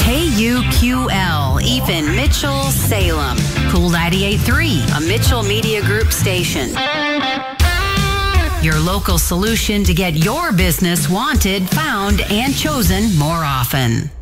KUQL, Ethan Mitchell, Salem. Cool 98.3, a Mitchell Media Group station. Your local solution to get your business wanted, found, and chosen more often.